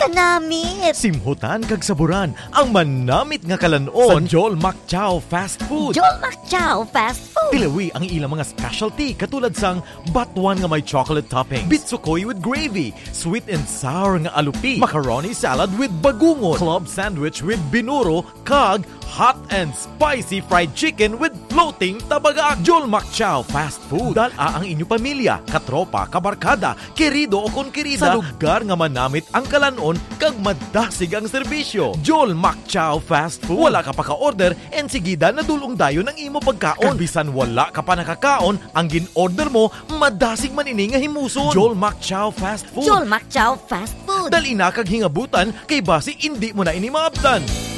manamit. Simhutan kag saburan ang manamit nga kalanon sa Jol Mac Chow Fast Food. Jol Mac Chow Fast Food. Pilawi ang ilang mga specialty katulad sang batuan nga may chocolate toppings, bitsukoy with gravy, sweet and sour nga alupi, macaroni salad with bagungon, club sandwich with binuro, kag hot and spicy fried chicken with floating tabagak. Jol Mac Chow Fast Food. Dala ang inyo pamilya, katropa, kabarkada, kerido o konkerida sa lugar nga manamit ang kalanon kag madasig ang serbisyo. Jol Mac Chow Fast Food. Wala ka pa ka-order and sigida na dulong dayon ang imo pagkaon. Bisan wala ka pa nakakaon, ang gin-order mo madasig man ini nga himuson. Jol Mac Chow Fast Food. Jol Mac Chow Fast Food. Dali na kag hingabutan kay basi hindi mo na ini maabtan.